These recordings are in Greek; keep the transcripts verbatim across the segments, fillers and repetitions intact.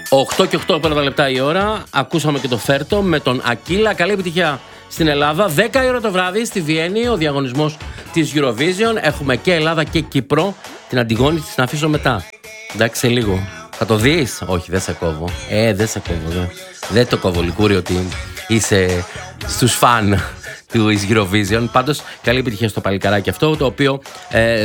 οκτώ και οκτώ πρώτα λεπτά η ώρα. Ακούσαμε και το Φέρτο με τον Ακύλα. Καλή επιτυχία στην Ελλάδα. δέκα η ώρα το βράδυ στη Βιέννη, ο διαγωνισμός της Eurovision. Έχουμε και Ελλάδα και Κύπρο. Την Αντιγόνη της να αφήσω μετά. Εντάξει, σε λίγο. Θα το δεις? Όχι, δεν σε κόβω. Ε, δεν σε κόβω. Δεν, δεν το κόβω, Λικούρι, ότι είσαι στους φαν του Eurovision. Πάντως, καλή επιτυχία στο παλικαράκι αυτό, το οποίο ε, ε,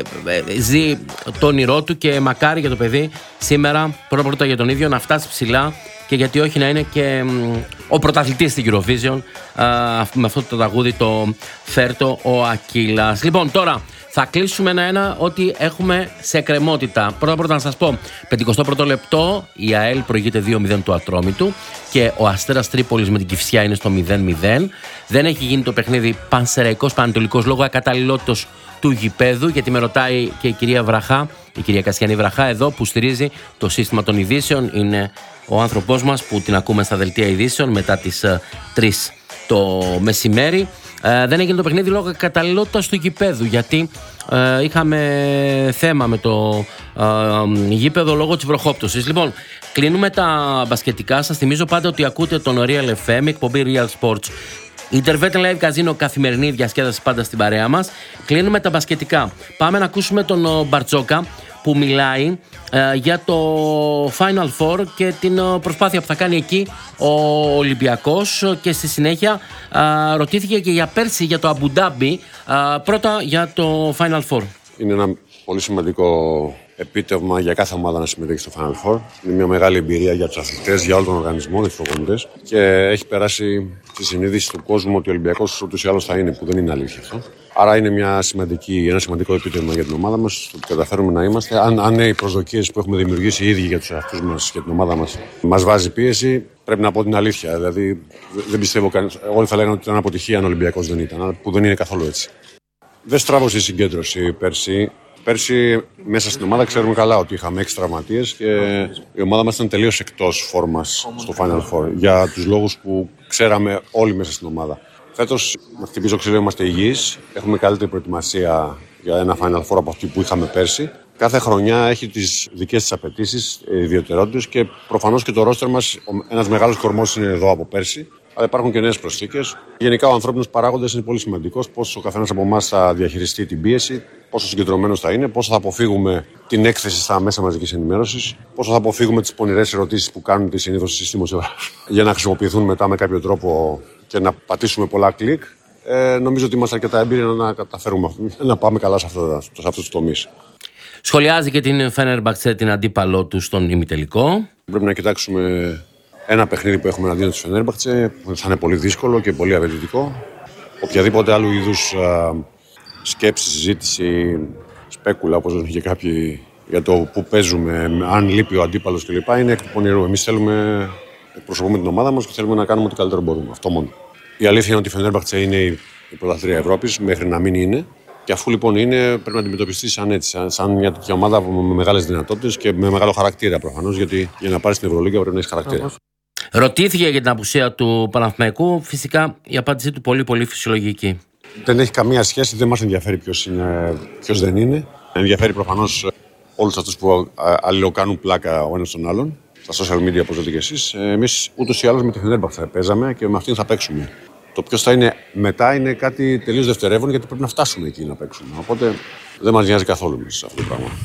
ε, ζει το όνειρό του και μακάρι για το παιδί σήμερα, πρώτα πρώτα για τον ίδιο, να φτάσει ψηλά και γιατί όχι να είναι και μ, ο πρωταθλητής στην Eurovision α, με αυτό το τραγούδι, το Φέρτο ο Ακύλας. Λοιπόν, τώρα θα κλείσουμε ένα-ένα ό,τι έχουμε σε εκκρεμότητα. Πρώτα πρώτα να σας πω, πενηκοστό πρώτο λεπτό, η ΑΕΛ προηγείται δύο μηδέν του Ατρόμητου και ο Αστέρας Τρίπολης με την Κηφισιά είναι στο μηδέν μηδέν. Δεν έχει γίνει το παιχνίδι Πανσεραϊκός Πανετολικός λόγω ακαταλληλότητος του γηπέδου, γιατί με ρωτάει και η κυρία Βραχά, η κυρία Κασιανή Βραχά εδώ, που στηρίζει το σύστημα των ειδήσεων. Είναι ο άνθρωπός μας που την ακούμε στα δελτία ειδήσεων μετά τις τρεις το μεσημέρι. Ε, δεν έγινε το παιχνίδι λόγω καταλληλότητας του γηπέδου, γιατί ε, είχαμε θέμα με το ε, γήπεδο λόγω της βροχόπτωσης. Λοιπόν, κλείνουμε τα μπασκετικά. Σας θυμίζω πάντα ότι ακούτε τον Real εφ εμ, εκπομπή Real Sports. Intervet Live Casino, καθημερινή διασκέδαση πάντα στην παρέα μας. Κλείνουμε τα μπασκετικά. Πάμε να ακούσουμε τον Μπαρτζόκα που μιλάει ε, για το Final Four και την ε, προσπάθεια που θα κάνει εκεί ο Ολυμπιακός, και στη συνέχεια ε, ρωτήθηκε και για πέρσι για το Αμπουντάμπι. Ε, πρώτα για το Final Four. Είναι ένα πολύ σημαντικό επίτευγμα για κάθε ομάδα να συμμετέχει στο Final Four. Είναι μια μεγάλη εμπειρία για τους αθλητές, για όλο τον οργανισμό, για τους προπονητές, και έχει περάσει στη συνείδηση του κόσμου ότι ο Ολυμπιακός ούτως ή άλλως θα είναι, που δεν είναι αλήθεια αυτό. Άρα είναι μια σημαντική, ένα σημαντικό επίτευγμα για την ομάδα μας, ότι καταφέρουμε να είμαστε. Αν, αν οι προσδοκίες που έχουμε δημιουργήσει οι ίδιοι για τους εαυτούς μας και την ομάδα μας μας βάζει πίεση, πρέπει να πω την αλήθεια. Δηλαδή, δεν πιστεύω κανείς. Όλοι θα λέγανε ότι ήταν αποτυχία αν ο Ολυμπιακός δεν ήταν, που δεν είναι καθόλου έτσι. Δεν στράβωσε η συγκέντρωση πέρσι. Πέρσι, μέσα στην ομάδα, ξέρουμε καλά ότι είχαμε έξι τραυματίες και η ομάδα μας ήταν τελείως εκτός φόρμας στο Final Four, για τους λόγους που ξέραμε όλοι μέσα στην ομάδα. Φέτος, να χτυπήσω ξύλο, είμαστε υγιείς. Έχουμε καλύτερη προετοιμασία για ένα Final Four από αυτή που είχαμε πέρσι. Κάθε χρονιά έχει τις δικές της απαιτήσεις, ιδιαιτερότητες, και προφανώς και το ρόστερ μας, ένας μεγάλος κορμός είναι εδώ από πέρσι. Αλλά υπάρχουν και νέες προσθήκες. Γενικά, ο ανθρώπινος παράγοντας είναι πολύ σημαντικός. Πώς ο καθένας από εμάς θα διαχειριστεί την πίεση, πόσο συγκεντρωμένος θα είναι, πόσο θα αποφύγουμε την έκθεση στα μέσα μαζικής ενημέρωσης, πόσο θα αποφύγουμε τις πονηρές ερωτήσεις που κάνουν τη συνήθως στις δημοσιογράφους για να χρησιμοποιηθούν μετά με κάποιο τρόπο και να πατήσουμε πολλά κλικ. Ε, νομίζω ότι είμαστε αρκετά έμπειροι να καταφέρουμε να πάμε καλά σε αυτούς τους τομείς. Σχολιάζει και την Φενέρμπαχτσε, την αντίπαλό του στον ημιτελικό. Πρέπει να κοιτάξουμε ένα παιχνίδι που έχουμε εναντίον της Φενέρμπαχτσε, που θα είναι πολύ δύσκολο και πολύ απαιτητικό. Οποιαδήποτε άλλου είδους α, σκέψη, συζήτηση, σπέκουλα, όπως λένε και κάποιοι, για το που παίζουμε, αν λείπει ο αντίπαλος κλπ. Είναι εκ του πονηρού. Εμείς θέλουμε, εκπροσωπούμε την ομάδα μας και θέλουμε να κάνουμε ό,τι καλύτερο μπορούμε. Αυτό μόνο. Η αλήθεια είναι ότι η Φενέρμπαχτσε είναι η πρωταθλήτρια Ευρώπης, μέχρι να μην είναι. Και αφού λοιπόν είναι, πρέπει να αντιμετωπιστεί σαν έτσι, σαν, σαν μια τέτοια ομάδα με μεγάλες δυνατότητες και με μεγάλο χαρακτήρα προφανώς, γιατί για να πάρει στην Ευρωλίγκα πρέπει να έχει χαρακτήρα. Ρωτήθηκε για την απουσία του Παναθηναϊκού. Φυσικά η απάντησή του πολύ πολύ φυσιολογική. Δεν έχει καμία σχέση, δεν μας ενδιαφέρει ποιος, είναι, ποιος δεν είναι. Ενδιαφέρει προφανώς όλους αυτούς που αλληλοκάνουν πλάκα ο ένας τον άλλον, στα social media, όπως λέτε και εσείς. Εμείς ούτως ή άλλως με τη Φενέρμπαχτσε παίζαμε και με αυτήν θα παίξουμε. Το ποιος θα είναι μετά είναι κάτι τελείως δευτερεύον, γιατί πρέπει να φτάσουμε εκεί να παίξουμε. Οπότε δεν μας νοιάζει καθόλου εμείς αυτό το πράγμα.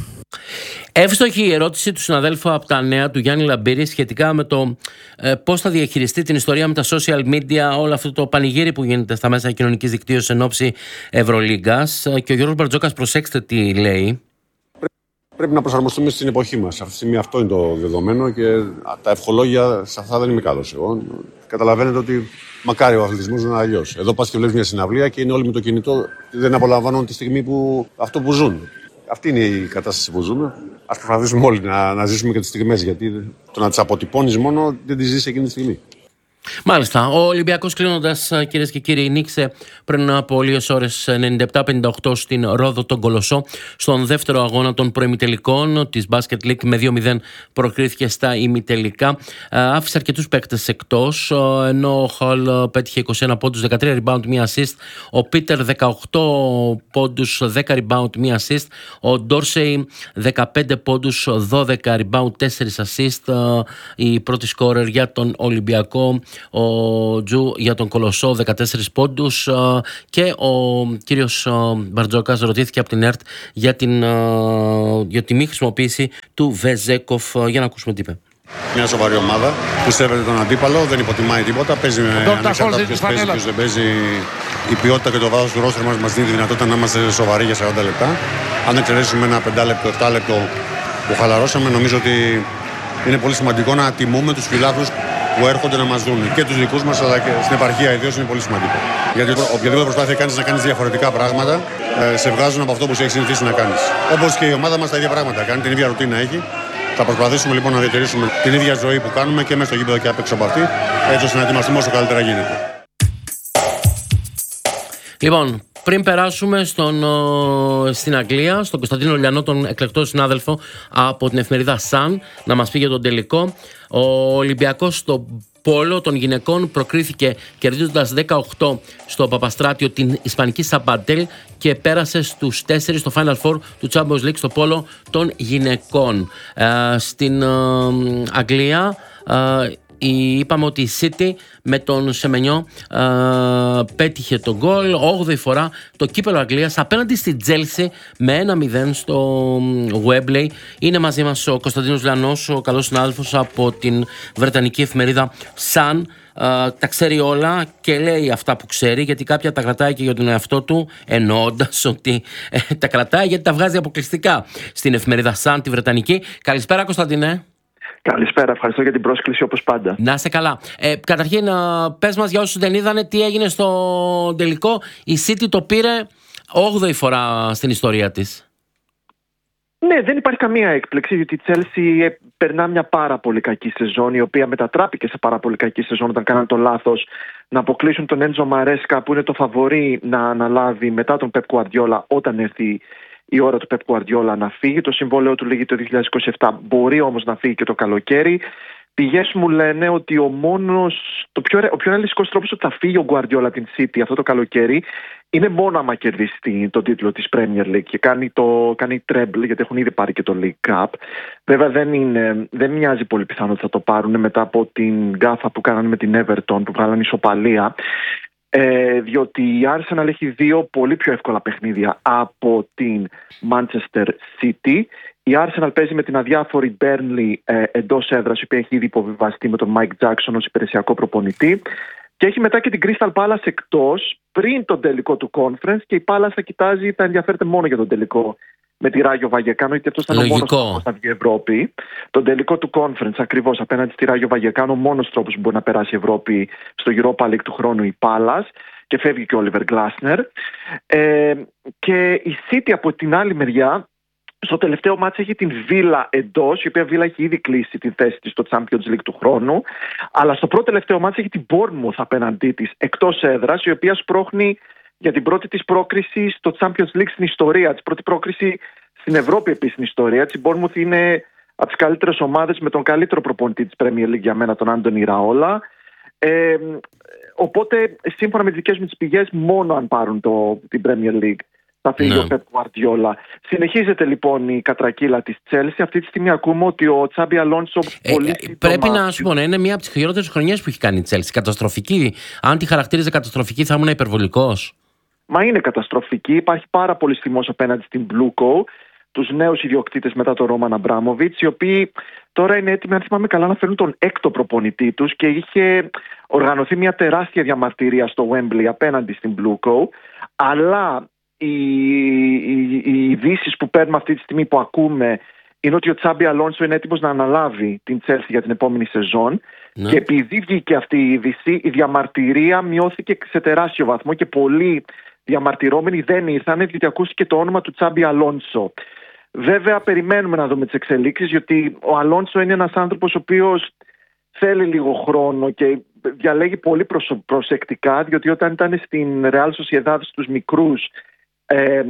Εύστοχη η ερώτηση του συναδέλφου από τα νέα του Γιάννη Λαμπύρη σχετικά με το ε, πώς θα διαχειριστεί την ιστορία με τα social media, όλο αυτό το πανηγύρι που γίνεται στα μέσα κοινωνικής δικτύωσης εν ώψη Ευρωλίγκας. Και ο Γιώργος Μπαρτζόκας, προσέξτε τι λέει. Πρέπει να προσαρμοστούμε στην εποχή μας. Αυτή τη στιγμή αυτό είναι το δεδομένο και τα ευχολόγια σε αυτά δεν είμαι καλός εγώ. Καταλαβαίνετε ότι μακάρι ο αθλητισμός να είναι αλλιώς. Εδώ πας και βλέπεις μια συναυλία και είναι όλοι με το κινητό, δεν απολαμβάνουν τη στιγμή που αυτό που ζουν. Αυτή είναι η κατάσταση που ζούμε. Ας προσπαθήσουμε όλοι να, να ζήσουμε και τις στιγμές, γιατί το να τις αποτυπώνεις μόνο δεν τις ζεις εκείνη τη στιγμή. Μάλιστα. Ο Ολυμπιακός, κλείνοντας, κυρίες και κύριοι, νίκησε πριν από λίγες ώρες ενενήντα επτά πενήντα οκτώ στην Ρόδο τον Κολοσσό στον δεύτερο αγώνα των προημιτελικών της Basket League. Με δύο μηδέν προκρίθηκε στα ημιτελικά. Άφησε αρκετούς παίκτες εκτός, ενώ ο Χολ πέτυχε είκοσι ένα πόντους, δεκατρία rebound, μία assist. Ο Πίτερ δεκαοκτώ πόντους, δέκα rebound, μία assist. Ο Ντόρσεϊ δεκαπέντε πόντους, δώδεκα rebound, τέσσερα assist. Η πρώτη σκόρερ για τον Ολυμπιακό. Ο Τζου για τον Κολοσσό δεκατέσσερις πόντους, και ο κύριος Μπαρτζόκας ρωτήθηκε από την ΕΡΤ για, την, για τη μη χρησιμοποίηση του Βεζέκοφ. Για να ακούσουμε τι είπε. Μια σοβαρή ομάδα που σέβεται τον αντίπαλο, δεν υποτιμάει τίποτα. Παίζει με ανεξάρτητα ποιος παίζει, ποιος δεν παίζει. Η ποιότητα και το βάθος του ρόστερ μας μας δίνει τη δυνατότητα να είμαστε σοβαροί για σαράντα λεπτά. Αν εξαιρέσουμε ένα πεντάλεπτο, επτάλεπτο που χαλαρώσαμε, νομίζω ότι είναι πολύ σημαντικό να τιμούμε τους φιλάθλους που έρχονται να μας δουν, και τους δικούς μας, αλλά και στην επαρχία ιδίως είναι πολύ σημαντικό. Γιατί οποιαδήποτε προσπάθεια κάνεις να κάνεις διαφορετικά πράγματα, σε βγάζουν από αυτό που σου έχει συνηθίσει να κάνεις. Όπως και η ομάδα μας τα ίδια πράγματα κάνει, την ίδια ρουτίνα έχει. Θα προσπαθήσουμε λοιπόν να διατηρήσουμε την ίδια ζωή που κάνουμε και μέσα στο γήπεδο και απ' έξω από αυτή, έτσι ώστε να ετοιμαστούμε όσο καλύτερα γίνεται. Λοιπόν, πριν περάσουμε στον, στην Αγγλία, στον Κωνσταντίνο Λιανό, τον εκλεκτό συνάδελφο από την εφημερίδα Sun, να μας πει για τον τελικό. Ο Ολυμπιακός στο πόλο των γυναικών προκρίθηκε κερδίζοντας δεκαοκτώ στο Παπαστράτιο την ισπανική Σαμπαντέλ και πέρασε στους τέσσερις στο Final Four του Champions League στο πόλο των γυναικών. Ε, στην ε, Αγγλία ε, είπαμε ότι η City με τον Σεμενιό ε, πέτυχε τον γκολ, όγδοη φορά το κύπελλο Αγγλίας απέναντι στη Τζέλσι με ένα μηδέν στο Wembley. Είναι μαζί μας ο Κωνσταντίνος Λιανός, ο καλός συνάδελφος από την βρετανική εφημερίδα Sun. Uh, τα ξέρει όλα και λέει αυτά που ξέρει, γιατί κάποια τα κρατάει και για τον εαυτό του, εννοώντας ότι ε, τα κρατάει γιατί τα βγάζει αποκλειστικά στην εφημερίδα Sun, τη βρετανική. Καλησπέρα, Κωνσταντίνε. Καλησπέρα, ευχαριστώ για την πρόσκληση όπως πάντα. Να είσαι καλά. Ε, καταρχήν, πες μας για όσους δεν είδανε τι έγινε στο τελικό. Η City το πήρε όγδοη φορά στην ιστορία της. Ναι, δεν υπάρχει καμία έκπληξη, γιατί η Chelsea περνά μια πάρα πολύ κακή σεζόν, η οποία μετατράπηκε σε πάρα πολύ κακή σεζόν όταν κάναν το λάθος να αποκλείσουν τον Έντζο Μαρέσκα, που είναι το φαβορί να αναλάβει μετά τον Pep Guardiola όταν έρθει η ώρα του Pep Guardiola να φύγει. Το συμβόλαιο του λύγει το δύο χιλιάδες είκοσι επτά, μπορεί όμως να φύγει και το καλοκαίρι. Πηγές μου λένε ότι ο μόνος, το πιο, ο πιο ρεαλιστικός τρόπος ότι θα φύγει ο Guardiola την City αυτό το καλοκαίρι είναι μόνο άμα κερδίσει τον τίτλο της Premier League και κάνει, το, κάνει treble, γιατί έχουν ήδη πάρει και το League Cup. Βέβαια δεν, είναι, δεν μοιάζει πολύ πιθανό ότι θα το πάρουν μετά από την γκάφα που κάνανε με την Everton, που βγάλανε ισοπαλία. Ε, διότι η Arsenal έχει δύο πολύ πιο εύκολα παιχνίδια από την Manchester City. Η Arsenal παίζει με την αδιάφορη Burnley ε, εντός έδρας, η οποία έχει ήδη υποβιβαστεί με τον Mike Jackson ως υπηρεσιακό προπονητή. Και έχει μετά και την Crystal Palace εκτός πριν τον τελικό του Conference, και η Palace θα κοιτάζει, θα ενδιαφέρεται μόνο για τον τελικό με τη Ράγιο Βαγεκάνο, γιατί αυτός ήταν ο μόνος τρόπος να βγει η Ευρώπη. Τον τελικό του Conference ακριβώς απέναντι στη Ράγιο Βαγεκάνο, ο μόνος τρόπος που μπορεί να περάσει η Ευρώπη στο Europa League του χρόνου η Palace, και φεύγει και ο Oliver Glasner. Ε, και η City από την άλλη μεριά, στο τελευταίο μάτς έχει την Villa εντός, η οποία Villa έχει ήδη κλείσει τη θέση της στο Champions League του χρόνου. Αλλά στο πρώτο τελευταίο μάτς έχει την Bournemouth απέναντί της εκτός έδρας, η οποία σπρώχνει για την πρώτη της πρόκριση στο Champions League στην ιστορία της. Πρώτη πρόκριση στην Ευρώπη επίσης στην ιστορία της. Η Bournemouth είναι από τις καλύτερες ομάδες με τον καλύτερο προπονητή της Premier League για μένα, τον Άντονι Ραόλα. Ε, οπότε, σύμφωνα με τις δικές μου τις πηγές, μόνο αν πάρουν το, την Premier League θα φύγει ο Pep Guardiola. Συνεχίζεται λοιπόν η κατρακύλα της Chelsea. Αυτή τη στιγμή ακούμε ότι ο Τσάμπι Αλόνσο ε, πολύ ε, πρέπει να σου πω, ναι, είναι μια από τις χειρότερες χρονιές που έχει κάνει η Chelsea. Καταστροφική. Αν τη χαρακτήριζε καταστροφική, θα ήμουν υπερβολικός. Μα είναι καταστροφική. Υπάρχει πάρα πολύ θυμός απέναντι στην Blueco, τους νέους ιδιοκτήτες μετά τον Ρόμαν Αμπράμοβιτς, οι οποίοι τώρα είναι έτοιμοι, αν θυμάμαι καλά, να φέρουν τον έκτο προπονητή τους, και είχε οργανωθεί μια τεράστια διαμαρτυρία στο Wembley απέναντι στην Blueco. Αλλά οι, οι, οι ειδήσεις που παίρνουμε αυτή τη στιγμή, που ακούμε, είναι ότι ο Τσάμπι Αλόνσο είναι έτοιμος να αναλάβει την Chelsea για την επόμενη σεζόν. Ναι. Και επειδή βγήκε αυτή η είδηση, η διαμαρτυρία μειώθηκε σε τεράστιο βαθμό και πολλοί διαμαρτυρόμενοι δεν ήρθαν, διότι ακούστηκε το όνομα του Τσάμπι Αλόνσο. Βέβαια, περιμένουμε να δούμε τις εξελίξεις, γιατί ο Αλόνσο είναι ένας άνθρωπος ο οποίος θέλει λίγο χρόνο και διαλέγει πολύ προσεκτικά, διότι όταν ήταν στην Real Sociedad στους μικρούς ε,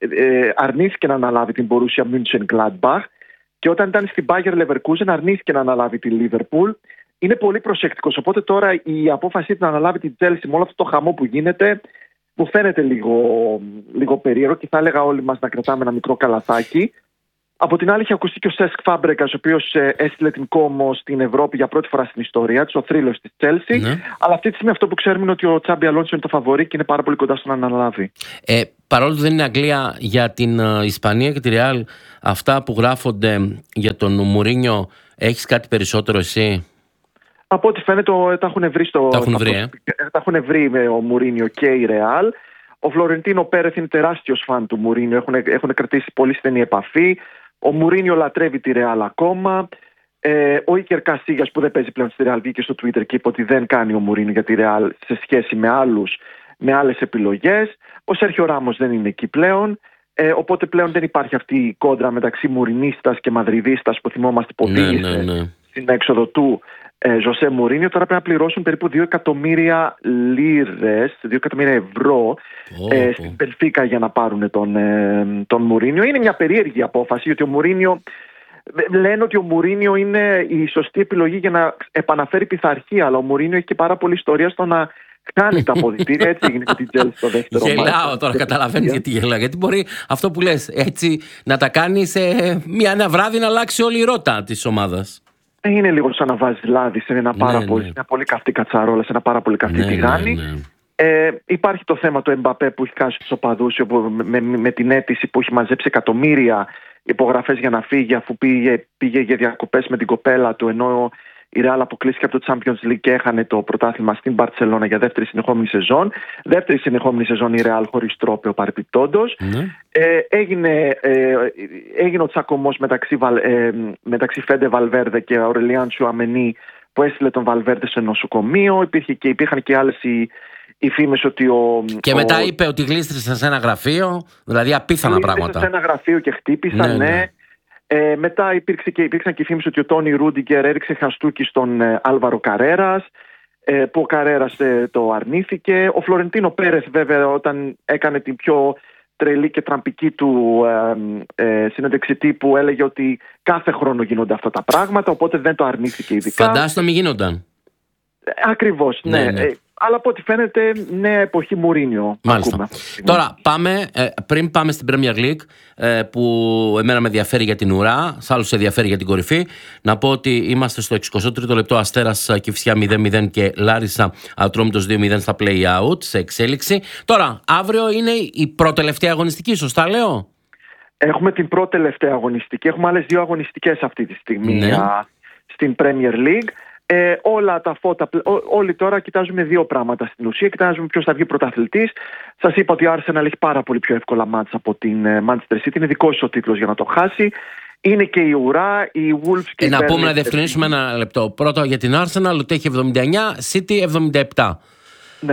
ε, αρνήθηκε να αναλάβει την Borussia Mönchengladbach, και όταν ήταν στην Bayer Leverkusen αρνήθηκε να αναλάβει τη Liverpool. Είναι πολύ προσεκτικός, οπότε τώρα η απόφαση του να αναλάβει την Chelsea με όλο αυτό το χαμό που γίνεται μου φαίνεται λίγο, λίγο περίεργο, και θα έλεγα όλοι μας να κρατάμε ένα μικρό καλαθάκι. Από την άλλη, έχει ακουστεί και ο Σέσκ Φάμπρεκας, ο οποίος ε, έστειλε την Κόμο στην Ευρώπη για πρώτη φορά στην ιστορία της, ο θρύλος της Chelsea. Ναι. Αλλά αυτή τη στιγμή αυτό που ξέρουμε είναι ότι ο Τσάμπι Αλόνσο είναι το φαβορί και είναι πάρα πολύ κοντά στο να αναλάβει. Ε, παρόλο που δεν είναι Αγγλία, για την uh, Ισπανία και τη Ρεάλ, αυτά που γράφονται για τον Μουρίνιο, έχεις κάτι περισσότερο εσύ? Από ό,τι φαίνεται τα έχουν βρει, στο, τα έχουν βρει, ε? τα έχουν βρει με ο Μουρίνιο και η Ρεάλ. Ο Φλωρεντίνο Πέρεθ είναι τεράστιος φαν του Μουρίνιο, έχουν, έχουν κρατήσει πολύ στενή επαφή. Ο Μουρίνιο λατρεύει τη Ρεάλ ακόμα. Ε, ο Ίκερ Κασίγιας, που δεν παίζει πλέον στη Ρεάλ, βγήκε στο Twitter και είπε ότι δεν κάνει ο Μουρίνιο για τη Ρεάλ σε σχέση με, άλλους, με άλλες επιλογές. Ο Σέρχιο Ράμος δεν είναι εκεί πλέον. Ε, οπότε πλέον δεν υπάρχει αυτή η κόντρα μεταξύ Μουρινίστας και Μαδριδίστας που θυμόμαστε που οδήγησε ναι, ναι, ναι. στην έξοδο του ε, Ζωσέ Μουρίνιο. Τώρα πρέπει να πληρώσουν περίπου δύο εκατομμύρια λίρες, δύο εκατομμύρια ευρώ oh, ε, oh. στην Μπενφίκα για να πάρουν τον, ε, τον Μουρίνιο. Είναι μια περίεργη απόφαση, γιατί ο Μουρίνιο, λένε ότι ο Μουρίνιο είναι η σωστή επιλογή για να επαναφέρει πειθαρχία, αλλά ο Μουρίνιο έχει και πάρα πολλή ιστορία στο να κάνει τα αποδυτήρια. Έτσι έγινε και την Chelsea στο δεύτερο μάτι. Γελάω τώρα, καταλαβαίνεις γιατί γελάω. Γιατί μπορεί αυτό που λες έτσι να τα κάνει σε μια, ένα βράδυ να αλλάξει όλη η ρότα της ομάδας. Είναι λίγο σαν να βάζει λάδι σε ένα πάρα ναι, πολύ, ναι. μια πολύ καυτή κατσαρόλα, σε ένα πάρα πολύ καυτή ναι, τηγάνι. Ναι, ναι. Ε, υπάρχει το θέμα του Εμπαπέ που έχει κάνει στους οπαδούς με, με, με την αίτηση που έχει μαζέψει εκατομμύρια υπογραφές για να φύγει, αφού πήγε, πήγε για διακοπές με την κοπέλα του, ενώ η Real αποκλείστηκε από το Champions League και έχανε το πρωτάθλημα στην Μπαρτσελώνα για δεύτερη συνεχόμενη σεζόν. Δεύτερη συνεχόμενη σεζόν η Real χωρίς τρόπαιο παρεπιπτόντος. Mm. Ε, έγινε, ε, έγινε ο τσακωμός μεταξύ, ε, μεταξύ Φέντε Βαλβέρδε και Αουρελιάν Τσουαμενί, που έστειλε τον Βαλβέρδε σε νοσοκομείο. Υπήρχε και, υπήρχαν και άλλες οι, οι φήμες ότι ο... Και μετά ο... είπε ότι γλίστρισε σε ένα γραφείο, δηλαδή απίθανα πράγματα. Σε ένα γραφείο και χτύπησαν, ναι. ναι. ναι. Ε, μετά υπήρξε και, υπήρξαν και φήμες ότι ο Τόνι Ρούντιγκερ έριξε χαστούκι στον ε, Άλβαρο Καρέρας, ε, που ο Καρέρας ε, το αρνήθηκε. Ο Φλωρεντίνο Πέρεθ, βέβαια, όταν έκανε την πιο τρελή και τραμπική του ε, ε, συνέντευξη τύπου, έλεγε ότι κάθε χρόνο γίνονται αυτά τα πράγματα, οπότε δεν το αρνήθηκε ειδικά. Φαντάζομαι να μην γίνονταν. Ε, ακριβώς, ναι. ναι, ναι. Ε, αλλά από ό,τι φαίνεται, νέα εποχή Μουρίνιο. Μάλιστα. Ακούμε. Τώρα πάμε, ε, πριν πάμε στην Premier League, ε, που εμένα με ενδιαφέρει για την ουρά, σ' άλλους σε ενδιαφέρει για την κορυφή, να πω ότι είμαστε στο εξηκοστό τρίτο λεπτό, Αστέρας Κηφισιά μηδέν μηδέν και Λάρισα Ατρόμητος δύο μηδέν στα play-out, σε εξέλιξη. Τώρα, αύριο είναι η πρώτη-τελευταία αγωνιστική, σωστά λέω? Έχουμε την πρώτη-τελευταία αγωνιστική, έχουμε άλλες δύο αγωνιστικές αυτή τη στιγμή ναι. στην Premier League. Ε, όλα τα φώτα, ό, όλοι τώρα κοιτάζουμε δύο πράγματα στην ουσία. Κοιτάζουμε ποιος θα βγει πρωταθλητής. Σας είπα ότι η Arsenal έχει πάρα πολύ πιο εύκολα μάτς από την Manchester City. Είναι δικός ο τίτλος για να το χάσει. Είναι και η ουρά, η Wolves και ε, η Να πούμε να διευκρινίσουμε ένα λεπτό. Πρώτα για την Arsenal ότι έχει εβδομήντα εννιά, City εβδομήντα επτά. Ναι.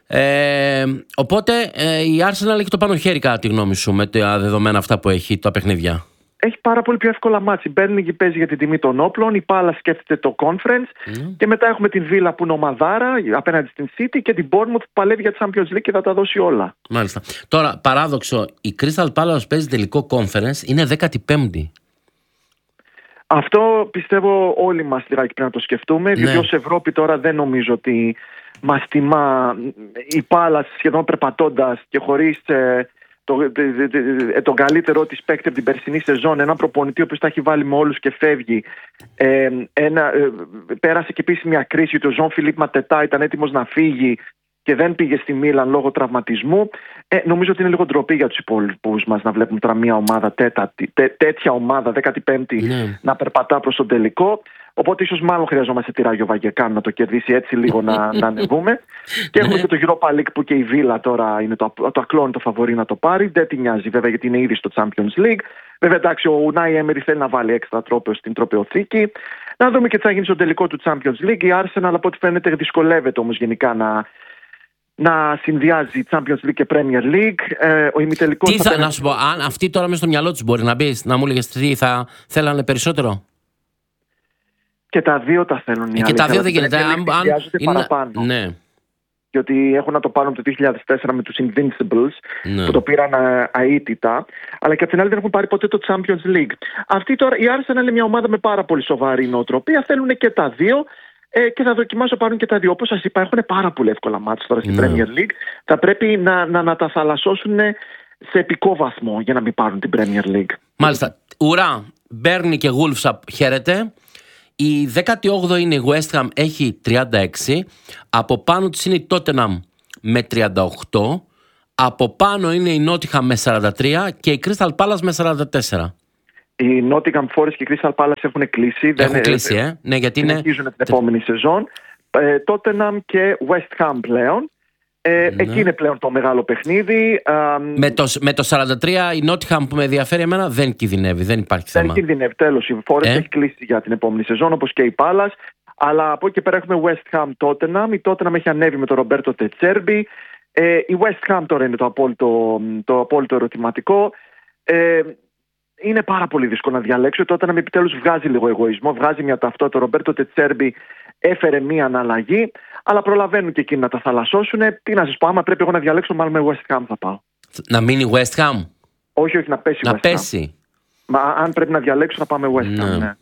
Ε, οπότε ε, η Arsenal έχει το πάνω χέρι, κατά τη γνώμη σου, με τα δεδομένα αυτά που έχει τα παιχνίδια? Έχει πάρα πολύ πιο εύκολα μάτς. Η Μπέρνιγκ παίζει για την τιμή των όπλων, η Πάλα σκέφτεται το Conference mm. και μετά έχουμε την Βίλα που είναι ομαδάρα απέναντι στην City και την Bournemouth που παλεύει για τη Champions League και θα τα δώσει όλα. Μάλιστα. Τώρα, παράδοξο, η Crystal Palace παίζει τελικό Conference, είναι δέκατη πέμπτη. Αυτό πιστεύω όλοι μας λιγάκι πρέπει να το σκεφτούμε, ναι. διότι ως Ευρώπη τώρα δεν νομίζω ότι μας τιμά η Πάλα σχεδόν περπατώντας και χωρίς... Ε, Το, τον καλύτερό της παίκτη από την περσινή σεζόν, έναν προπονητή ο οποίος τα έχει βάλει με όλους και φεύγει. Ε, ένα, ε, πέρασε και επίσης μια κρίση ότι ο Ζων Φιλίπ Ματετά ήταν έτοιμος να φύγει και δεν πήγε στη Μίλαν λόγω τραυματισμού. Ε, νομίζω ότι είναι λίγο ντροπή για τους υπόλοιπους μας να βλέπουμε τώρα μια ομάδα τέταρτη, τέ, τέτοια ομάδα, δέκατη πέμπτη, ναι. να περπατά προς τον τελικό. Οπότε ίσως μάλλον χρειαζόμαστε τη Ράγιο Βαγεκάνου να το κερδίσει έτσι λίγο να, να ανεβούμε. Και έχουμε και το Europa League που και η Βίλα τώρα είναι το, το ακλόνι το φαβορί να το πάρει. Δεν τη νοιάζει βέβαια γιατί είναι ήδη στο Champions League. Βέβαια εντάξει, ο Unai Emery θέλει να βάλει έξτρα τρόπαιο στην τροπαιοθήκη. Να δούμε και τι θα γίνει στο τελικό του Champions League. Η Arsenal από ό,τι φαίνεται δυσκολεύεται όμως γενικά να, να συνδυάζει Champions League και Premier League. Ε, ο ημιτελικός τι θα, θα να σου πω, αν αυτοί τώρα μέσα στο μυαλό τους μπορεί να μπει, να μου έλεγες τι θα θέλανε περισσότερο? Και τα δύο τα θέλουν οι και άλλοι. τα δύο δεν γίνεται. Αν, αν, χρειάζονται είναι, παραπάνω. Ναι. Διότι έχουν να το πάρουν το δύο χιλιάδες τέσσερα με τους Invincibles, Ναι. που το πήραν αίτητα, αλλά και απ' την άλλη δεν έχουν πάρει ποτέ το Champions League. Αυτή τώρα, η Arsenal είναι μια ομάδα με πάρα πολύ σοβαρή νοοτροπία, θέλουν και τα δύο ε, και θα δοκιμάσω να πάρουν και τα δύο. Όπως σας είπα, έχουν πάρα πολύ εύκολα μάτς τώρα στην Ναι. Premier League. Θα πρέπει να, να, να τα θαλασσώσουν σε επικό βαθμό για να μην πάρουν την Premier League. Μάλιστα. Ουρά, Μπέρνι και Wolves χαίρετε. Η δέκατη όγδοη είναι η West Ham, έχει τριάντα έξι. Από πάνω της είναι η Tottenham με τριάντα οκτώ. Από πάνω είναι η Nottingham με σαράντα τρία και η Crystal Palace με σαράντα τέσσερα. Οι Nottingham Forest και η Crystal Palace έχουν κλείσει. Έχουν δεν, κλείσει, ε. Ναι, γιατί είναι. συνεχίζουν την επόμενη σεζόν. Ε, Tottenham και West Ham πλέον. Ε, Ναι. Εκεί είναι πλέον το μεγάλο παιχνίδι. Α, Με το, με το σαράντα τρία η Nottingham που με ενδιαφέρει εμένα δεν κινδυνεύει, δεν υπάρχει δεν θέμα. κινδυνεύει. Τέλος, η Forest Ε. έχει κλείσει για την επόμενη σεζόν, όπως και η Palace. Αλλά από εκεί και πέρα έχουμε West Ham Tottenham. Η Tottenham έχει ανέβει με τον Ρομπέρτο Τετσέρμπι. Ε, η West Ham τώρα είναι το απόλυτο, το απόλυτο ερωτηματικό. Ε, είναι πάρα πολύ δύσκολο να διαλέξω. Η Tottenham επιτέλους βγάζει λίγο εγωισμό, βγάζει μια ταυτότητα. Ο Ρομπέρτο Τετσέρμπι έφερε μια αναλλαγή, αλλά προλαβαίνουν και εκείνοι να τα θαλασσώσουν. Τι να σας πω, άμα πρέπει εγώ να διαλέξω, μάλλον με West Ham θα πάω. Να μείνει η West Ham. Όχι, όχι, να πέσει η Να West Ham. πέσει. Μα αν πρέπει να διαλέξω, θα πάμε West Ham. Ναι. Ναι.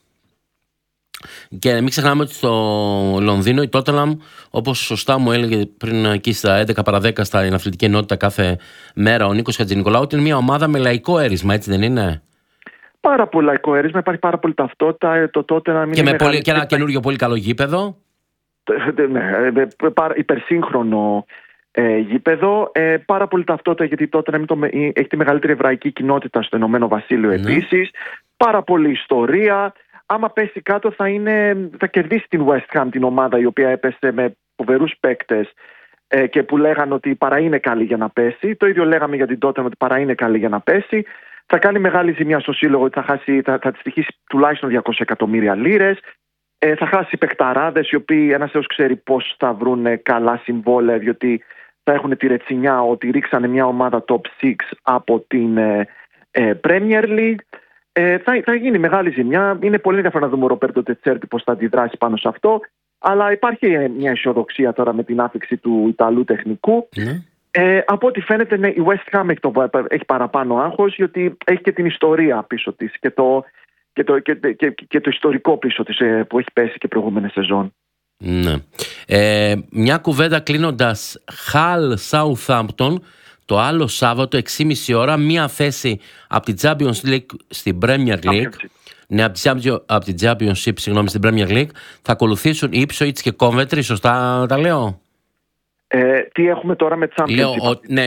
Και μην ξεχνάμε ότι στο Λονδίνο η Tottenham, όπως σωστά μου έλεγε πριν εκεί στα έντεκα παρά δέκα στα Αθλητική Ενότητα κάθε μέρα ο Νίκος Χατζηνικολάου, ότι είναι μια ομάδα με λαϊκό έρισμα, έτσι δεν είναι? Πάρα πολύ λαϊκό έρισμα, υπάρχει πάρα πολύ ταυτότητα. Το Tottenham Και, με πολύ, και ένα καινούριο πολύ καλό γήπεδο. Ναι, υπερσύγχρονο ε, γήπεδο. Ε, πάρα πολύ ταυτότητα, γιατί τότε να μην το, έχει τη μεγαλύτερη εβραϊκή κοινότητα στο Ηνωμένο Βασίλειο Ναι. επίσης. Πάρα πολύ ιστορία. Άμα πέσει κάτω θα, είναι, θα κερδίσει την West Ham, την ομάδα η οποία έπεσε με φοβερούς παίκτες ε, και που λέγανε ότι παρά είναι καλή για να πέσει. Το ίδιο λέγαμε για την Tottenham, ότι παρά είναι καλή για να πέσει. Θα κάνει μεγάλη ζημιά στο σύλλογο, ότι θα, χάσει, θα, θα της στοιχήσει τουλάχιστον διακόσια εκατομμύρια λίρες. Ε, θα χάσει παικταράδες, οι οποίοι ένας θεός ξέρει πώς θα βρουν καλά συμβόλαια, διότι θα έχουν τη ρετσινιά ότι ρίξανε μια ομάδα top έξι από την ε, ε, Premier League. Ε, θα, θα γίνει μεγάλη ζημιά. Είναι πολύ ενδιαφέρον να δούμε ο Ρομπέρτο Τετσέρμπι πώς θα αντιδράσει πάνω σε αυτό. Αλλά υπάρχει μια αισιοδοξία τώρα με την άφηξη του Ιταλού τεχνικού. Ναι. Ε, από ό,τι φαίνεται, ναι, η West Ham έχει, το, έχει παραπάνω άγχος, γιατί έχει και την ιστορία πίσω της και το, και το, και, και, και το ιστορικό πίσω της ε, που έχει πέσει και προηγούμενη σεζόν. Ναι. Ε, μια κουβέντα κλείνοντας. Hull Southampton το άλλο Σάββατο έξι και μισή ώρα, μία θέση από την Champions League στην Premier League. Ναι, από την Championship, συγγνώμη, στην Premier League. Θα ακολουθήσουν η Ipswich και Coventry, σωστά τα λέω? Ε, τι έχουμε τώρα με Championship? Λέω, ο, ναι.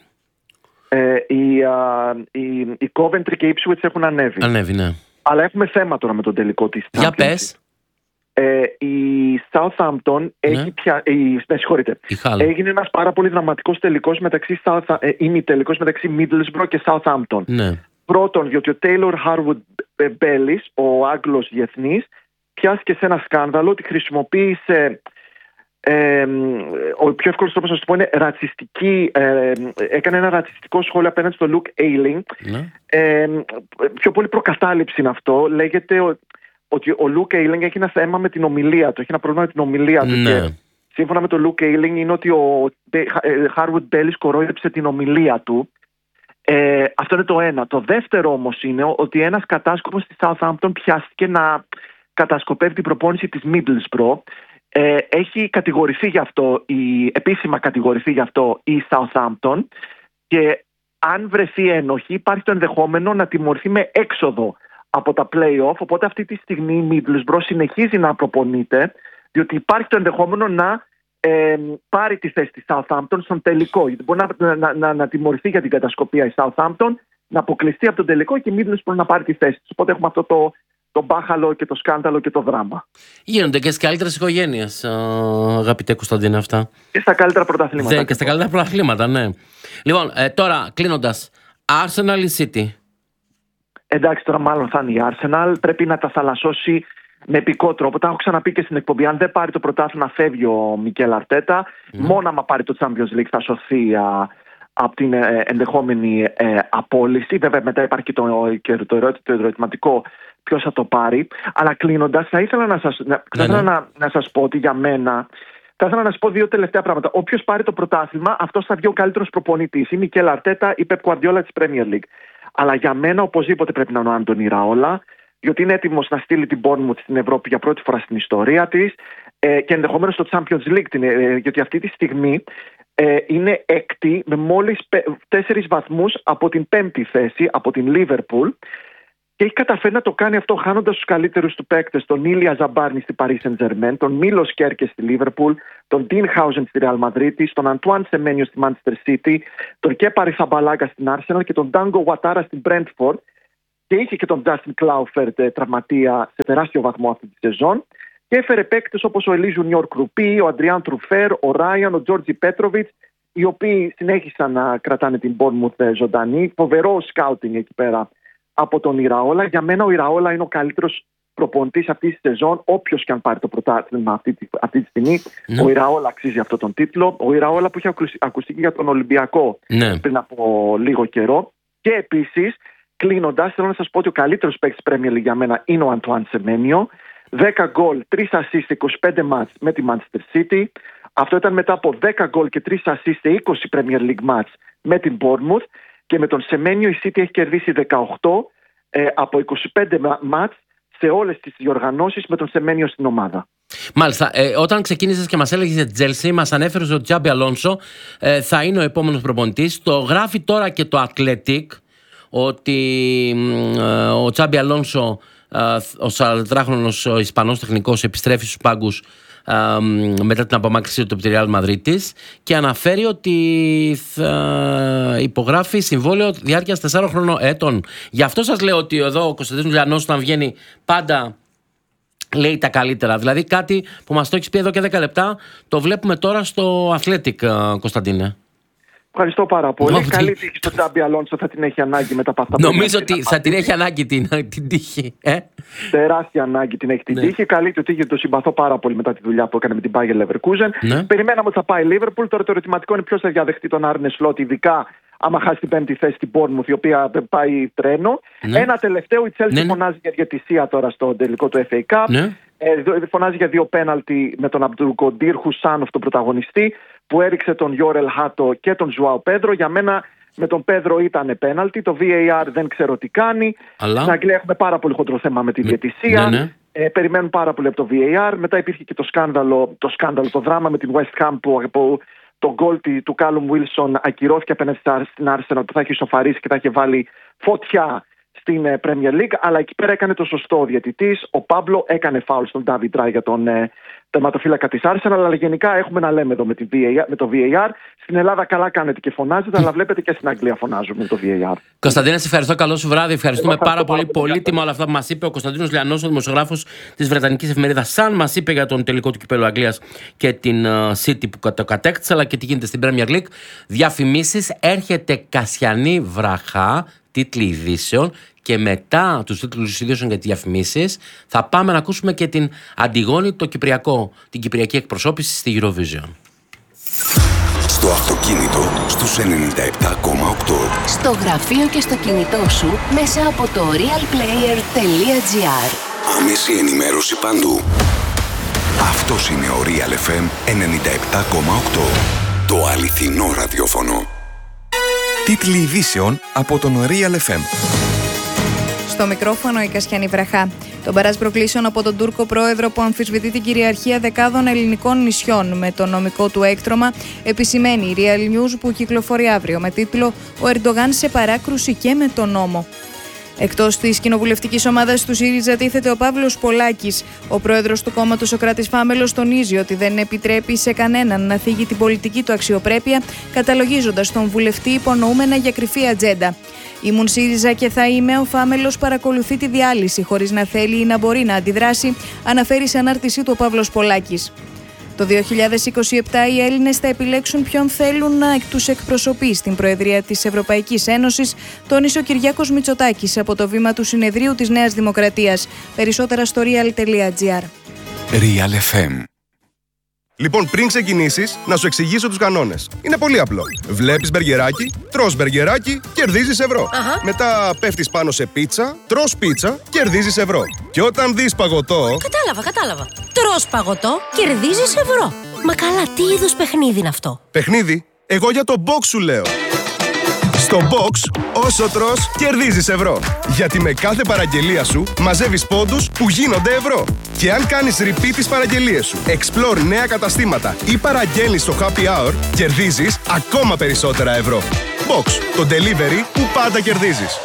Ε, η, α, η, η Coventry και η Ipswich έχουν ανέβει. Ανέβει, ναι. Αλλά έχουμε θέμα τώρα με τον τελικό της Championship. Για πες. Ε, η Southampton ναι. έχει πια. Η, ναι, συγχωρείτε. Έγινε ένας πάρα πολύ δραματικός τελικός μεταξύ, South, ε, ημιτελικός μεταξύ Middlesbrough και Southampton. Ναι. Πρώτον, διότι ο Taylor Harwood Bellis, ο Άγγλος διεθνής, πιάστηκε σε ένα σκάνδαλο ότι χρησιμοποίησε. Ε, ο πιο εύκολος τρόπος να σου πω είναι ρατσιστική. Ε, έκανε ένα ρατσιστικό σχόλιο απέναντι στο Luke Ayling. Ναι. Ε, πιο πολύ προκατάληψη είναι αυτό. Λέγεται ο, ότι ο Luke Ayling έχει ένα θέμα με την ομιλία του. Έχει ένα πρόβλημα με την ομιλία του. Ναι. Και σύμφωνα με τον Luke Ayling είναι ότι ο Harwood Bellis κορόιδεψε την ομιλία του. Ε, αυτό είναι το ένα. Το δεύτερο όμως είναι ότι ένας κατάσκοπος στη Southampton πιάστηκε να κατασκοπεύει την προπόνηση της Middlesbrough. Ε, έχει κατηγορηθεί γι' αυτό, η, επίσημα κατηγορηθεί γι' αυτό η Southampton, και αν βρεθεί ένοχη υπάρχει το ενδεχόμενο να τιμωρηθεί με έξοδο από τα play-off. Οπότε αυτή τη στιγμή η Middlesbrough συνεχίζει να προπονείται, διότι υπάρχει το ενδεχόμενο να ε, πάρει τη θέση της Southampton στον τελικό. Γιατί μπορεί να, να, να, να τιμωρηθεί για την κατασκοπία η Southampton, να αποκλειστεί από τον τελικό και η Middlesbrough να πάρει τη θέση της. Οπότε έχουμε αυτό το το μπάχαλο και το σκάνδαλο και το δράμα. Γίνονται και στις καλύτερες οικογένειες, αγαπητέ Κωνσταντίνε, αυτά. Και στα καλύτερα πρωταθλήματα. Δε, και στα καλύτερα πρωταθλήματα, ναι. Λοιπόν, ε, τώρα κλείνοντας, Arsenal ή City? Εντάξει, τώρα μάλλον θα είναι η Arsenal. Πρέπει να τα θαλασσώσει με επικό τρόπο. Τα έχω ξαναπεί και στην εκπομπή. Αν δεν πάρει το πρωτάθλημα, φεύγει ο Μικέλ Αρτέτα. Mm. Μόνο άμα πάρει το Champions League θα σωθεί α, από την ε, ενδεχόμενη ε, απόλυση. Βέβαια, μετά υπάρχει και το, και το, το ερωτηματικό. ποιος θα το πάρει. Αλλά κλείνοντας, θα ήθελα να σας, να, θα ήθελα να, να σας πω ότι για μένα. Θα ήθελα να σας πω δύο τελευταία πράγματα. Όποιος πάρει το πρωτάθλημα, αυτός θα βγει ο καλύτερος προπονητής. Η Μικέλ Αρτέτα, η Πεπ Γκουαρντιόλα της Premier League. Αλλά για μένα, οπωσδήποτε πρέπει να είναι ο Άντονι Ραόλα, διότι είναι έτοιμος να στείλει την Bournemouth στην Ευρώπη για πρώτη φορά στην ιστορία της ε, και ενδεχομένως στο Champions League, ε, γιατί αυτή τη στιγμή ε, είναι έκτη με μόλις τέσσερις βαθμούς από την πέμπτη θέση, από την Liverpool. Και έχει καταφέρει να το κάνει αυτό χάνοντας τους καλύτερους του παίκτες, τον Ήλια Ζαμπάρνη στη Paris Saint-Germain, τον Μίλος Κέρκε στη Liverpool, τον Ντίν Χάουζεν στη Real Madrid, τον Αντουάν Σεμένιο στη Manchester City, τον Κέπα Ριθαμπαλάγκα στην Arsenal και τον Ντάγκο Γουατάρα στην Brentford. Και είχε και τον Justin Κλάουφερτ τραυματία σε τεράστιο βαθμό αυτή τη σεζόν. Και έφερε παίκτες όπως ο Ελί Ζουνιόρ Κρουπί, ο Αντριάν Τρουφέρ, ο Ράιαν, ο Τζόρτζι Πέτροβιτς, οι οποίοι συνέχισαν να κρατάνε την Bournemouth ζωντανή. Φοβερό σκάουτινγκ εκεί πέρα από τον Ιραόλα. Για μένα ο Ιραόλα είναι ο καλύτερος προπονητής αυτή τη σεζόν, όποιος και αν πάρει το πρωτάθλημα αυτή τη, αυτή τη στιγμή. Ναι. Ο Ιραόλα αξίζει αυτόν τον τίτλο. Ο Ιραόλα που είχε ακουστεί και για τον Ολυμπιακό ναι. πριν από λίγο καιρό. Και επίσης, κλείνοντας, θέλω να σας πω ότι ο καλύτερος παίκτης Premier League για μένα είναι ο Αντουάν Σεμένιο. δέκα γκολ, τρία ασίστ, είκοσι πέντε μάτς με τη Manchester City. Αυτό ήταν μετά από δέκα γκολ και τρία ασίστ σε είκοσι Premier League μάτς με την Bournemouth. Και με τον Σεμένιο η City έχει κερδίσει δεκαοκτώ ε, από είκοσι πέντε μάτς σε όλες τις διοργανώσεις με τον Σεμένιο στην ομάδα. Μάλιστα. Ε, όταν ξεκίνησες και μας έλεγες για την Chelsea, μας ανέφερες ότι ο Τζάμπι Αλόνσο ε, θα είναι ο επόμενος προπονητής. Το γράφει τώρα και το Athletic ότι ε, ο Τζάμπι Αλόνσο, ε, ο σαραντατράχρονος ο Ισπανός τεχνικός, επιστρέφει στους πάγκους Uh, μετά την απομάκρυνση του από τη Real Madrid και αναφέρει ότι θα υπογράφει συμβόλαιο διάρκειας τεσσάρων ετών. Γι' αυτό σας λέω ότι εδώ ο Κωνσταντίνος Λιανός, όταν βγαίνει, πάντα λέει τα καλύτερα. Δηλαδή κάτι που μας το έχεις πει εδώ και δέκα λεπτά, το βλέπουμε τώρα στο Athletic, Κωνσταντίνε. Ευχαριστώ πάρα πολύ. Νόμι... Καλή τύχη στον Τζάμπι Αλόνσο, θα την έχει ανάγκη μετά από αυτά. Νομίζω ότι θα την έχει ανάγκη την, την τύχη. Ε? Τεράστια ανάγκη την έχει την ναι. τύχη. Καλή του τύχη, το συμπαθώ πάρα πολύ μετά τη δουλειά που έκανε με την Bayer Leverkusen. Ναι. Περιμέναμε ότι θα πάει η Liverpool. Τώρα το ερωτηματικό είναι ποιος θα διαδεχτεί τον Άρνε Σλότ, ειδικά άμα χάσει την πέμπτη θέση στην Bournemouth, η οποία πάει τρένο. Ναι. Ένα τελευταίο, η Chelsea ναι. φωνάζει για διαιτησία τώρα στο τελικό του εφ έι Cup. Ναι. Ε, φωνάζει για δύο πέναλτι με τον Αμπτουρκοντήρ Χουσάνοφ, τον πρωταγωνιστή, που έριξε τον Γιόρελ Χάτο και τον Ζουάο Πέδρο. Για μένα με τον Πέδρο ήταν πέναλτι. Το βι έι αρ δεν ξέρω τι κάνει. Αλλά... Στην Αγγλία έχουμε πάρα πολύ χοντρό θέμα με τη διαιτησία. Ναι, ναι. Ε, περιμένουν πάρα πολύ από το βι έι αρ. Μετά υπήρχε και το σκάνδαλο, το, σκάνδαλο, το δράμα με την West Ham που, που το γκολ του Κάλουμ Βίλσον ακυρώθηκε απέναντι στην Arsenal, που θα έχει σοφαρίσει και θα είχε βάλει φωτιά στην Premier League, αλλά εκεί πέρα έκανε το σωστό ο διαιτητής. Ο Πάμπλο έκανε φάουλ στον David Rai για τον ε, τερματοφύλακα της Arsenal, αλλά γενικά έχουμε να λέμε εδώ με, τη βι έι αρ, με το βι έι αρ. Στην Ελλάδα καλά κάνετε και φωνάζετε, αλλά βλέπετε και στην Αγγλία φωνάζουμε με το βι έι αρ. Κωνσταντίνε, σε ευχαριστώ. Καλό σου βράδυ. Ευχαριστούμε πάρα, πάρα πολύ. Πολύτιμα όλα αυτά που μας είπε ο Κωνσταντίνος Λιανός, ο δημοσιογράφος της Βρετανικής εφημερίδας Sun. Μας είπε για τον τελικό του κυπέλλου Αγγλίας και την uh, City που το κατέκτησε, αλλά και τι γίνεται στην Premier League. Διαφημίσεις. Έρχεται Κασιανή βραχά, τίτλοι ειδήσεων. Και μετά τους τίτλους ειδήσεων για τις διαφημίσεις θα πάμε να ακούσουμε και την Αντιγόνη, το Κυπριακό, την Κυπριακή εκπροσώπηση στη Eurovision. Στο αυτοκίνητο στους ενενήντα επτά κόμμα οκτώ. Στο γραφείο και στο κινητό σου μέσα από το realplayer τελεία gr. Άμεση ενημέρωση παντού. Αυτός είναι ο Real εφ εμ ενενήντα επτά κόμμα οκτώ. Το αληθινό ραδιόφωνο. Τίτλοι ειδήσεων από τον Real εφ εμ. Στο μικρόφωνο η Κασιανή βραχά. Τον παράς προκλήσεων από τον Τούρκο πρόεδρο που αμφισβητεί την κυριαρχία δεκάδων ελληνικών νησιών με το νομικό του έκτρωμα, επισημαίνει η Real News που κυκλοφορεί αύριο με τίτλο «Ο Ερντογάν σε παράκρουση και με τον νόμο». Εκτός της κοινοβουλευτικής ομάδας του ΣΥΡΙΖΑ τίθεται ο Παύλος Πολάκης. Ο πρόεδρος του κόμματος Σωκράτης Φάμελος τονίζει ότι δεν επιτρέπει σε κανέναν να θίγει την πολιτική του αξιοπρέπεια, καταλογίζοντας τον βουλευτή υπονοούμενα για κρυφή ατζέντα. Ήμουν ΣΥΡΙΖΑ και θα είμαι. Ο Φάμελος παρακολουθεί τη διάλυση χωρίς να θέλει ή να μπορεί να αντιδράσει, αναφέρει σε ανάρτησή του ο Παύλος Πολάκης. Το δύο χιλιάδες είκοσι επτά οι Έλληνες θα επιλέξουν ποιον θέλουν να τους εκπροσωπεί στην Προεδρία της Ευρωπαϊκής Ένωσης, τόνισε ο Κυριάκος Μητσοτάκης από το βήμα του Συνεδρίου της Νέας Δημοκρατίας. Περισσότερα στο real τελεία gr. Real εφ εμ. Λοιπόν, πριν ξεκινήσεις, να σου εξηγήσω τους κανόνες. Είναι πολύ απλό. Βλέπεις μπεργκεράκι, τρως μπεργκεράκι, κερδίζεις ευρώ. Αχα. Μετά πέφτεις πάνω σε πίτσα, τρως πίτσα, κερδίζεις ευρώ. Και όταν δεις παγωτό... Κατάλαβα, κατάλαβα. Τρως παγωτό, κερδίζεις ευρώ. Μα καλά, τι είδους παιχνίδι είναι αυτό? Παιχνίδι? Εγώ για το box σου λέω. Στο box, όσο τρως, κερδίζεις ευρώ. Γιατί με κάθε παραγγελία σου μαζεύεις πόντους που γίνονται ευρώ. Και αν κάνεις repeat τις παραγγελίες σου, explore νέα καταστήματα ή παραγγέλνεις στο happy hour, κερδίζεις ακόμα περισσότερα ευρώ. Box, το delivery που πάντα κερδίζεις.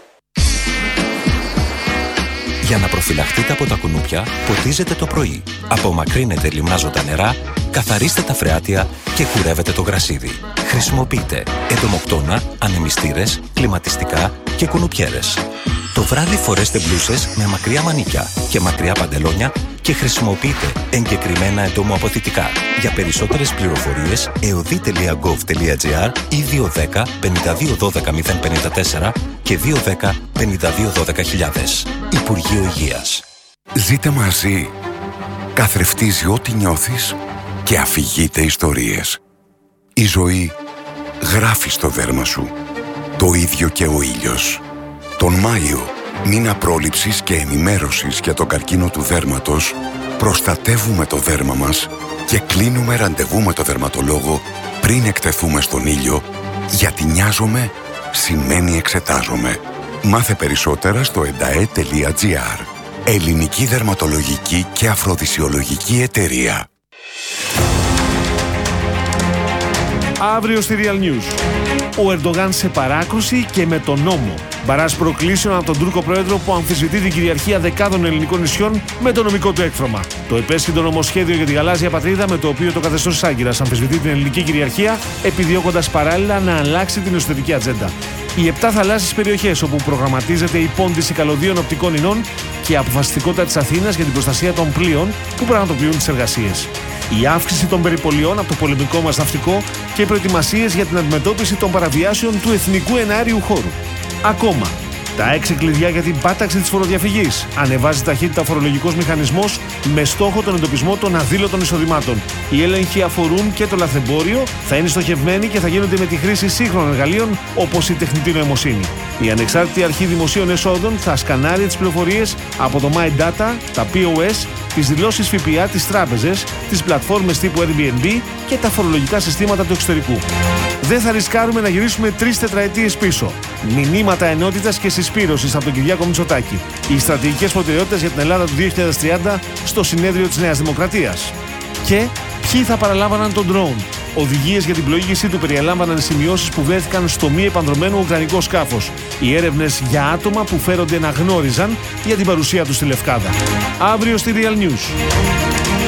Για να προφυλαχτείτε από τα κουνούπια, ποτίζετε το πρωί. Απομακρύνετε λιμνάζοντα νερά, καθαρίστε τα φρεάτια και κουρεύετε το γρασίδι. Χρησιμοποιείτε εντομοκτώνα, ανεμιστήρες, κλιματιστικά και κουνουπιέρες. Το βράδυ φορέστε μπλούσες με μακριά μανίκια και μακριά παντελόνια και χρησιμοποιείτε εγκεκριμένα εντομοαποθητικά. Για περισσότερες πληροφορίες, εωδή τελεία γκοβ τελεία τζι άρ ή δύο ένα μηδέν πέντε δύο ένα δύο μηδέν πέντε τέσσερα και δύο ένα μηδέν πέντε δύο ένα μηδέν χιλιάδες. Υπουργείο Υγείας. Ζείτε μαζί. Καθρεφτίζει ό,τι νιώθεις και αφηγείται ιστορίες. Η ζωή γράφει στο δέρμα σου. Το ίδιο και ο ήλιος. Τον Μάιο, μήνα πρόληψης και ενημέρωσης για τον καρκίνο του δέρματος, προστατεύουμε το δέρμα μας και κλείνουμε ραντεβού με το δερματολόγο πριν εκτεθούμε στον ήλιο, γιατί νοιάζομαι σημαίνει εξετάζομαι. Μάθε περισσότερα στο ενταέ τελεία τζι άρ. Ελληνική Δερματολογική και Αφροδισιολογική Εταιρεία. Αύριο στη Real News. Ο Ερντογάν σε παράκρουση και με τον νόμο. Μπαράζ προκλήσεων από τον Τούρκο πρόεδρο που αμφισβητεί την κυριαρχία δεκάδων ελληνικών νησιών με το νομικό του έκτρωμα. Το επέσχυντο νομοσχέδιο για τη γαλάζια πατρίδα, με το οποίο το καθεστώς της Άγκυρας αμφισβητεί την ελληνική κυριαρχία, επιδιώκοντας παράλληλα να αλλάξει την εσωτερική ατζέντα. Οι επτά θαλάσσιες περιοχές όπου προγραμματίζεται η πόντιση καλωδίων οπτικών ινών και η αποφασιστικότητα της Αθήνας για την προστασία των πλοίων που πραγματοποιούν τις εργασίες. Η αύξηση των περιπολιών από το πολεμικό μας ναυτικό και οι προετοιμασίες για την αντιμετώπιση των παραβιάσεων του εθνικού εναέριου χώρου. Ακόμα, τα έξι κλειδιά για την πάταξη της φοροδιαφυγής. Ανεβάζει ταχύτητα ο φορολογικός μηχανισμός με στόχο τον εντοπισμό των αδήλωτων εισοδημάτων. Οι έλεγχοι αφορούν και το λαθρεμπόριο, θα είναι στοχευμένοι και θα γίνονται με τη χρήση σύγχρονων εργαλείων όπως η τεχνητή νοημοσύνη. Η Ανεξάρτητη Αρχή Δημοσίων Εσόδων θα σκανάρει τις πληροφορίες από το My Data, τα πι ο ες, τις δηλώσεις ΦΠΑ, τις τράπεζες, τις πλατφόρμες τύπου Airbnb και τα φορολογικά συστήματα του εξωτερικού. Δεν θα ρισκάρουμε να γυρίσουμε τρεις τετραετίες πίσω. Μηνύματα ενότητας και συσπήρωσης από τον Κυριάκο Μητσοτάκη. Οι στρατηγικές προτεραιότητες για την Ελλάδα του δύο χιλιάδες τριάντα στο συνέδριο της Νέας Δημοκρατίας. Και ποιοι θα παραλάμβαναν τον drone. Οδηγίες για την πλοήγησή του περιέλαμβαναν σημειώσεις που βρέθηκαν στο μη επανδρομένο ουκρανικό σκάφος. Οι έρευνες για άτομα που φέρονται να γνώριζαν για την παρουσία του στη Λευκάδα. Αύριο στη Real News.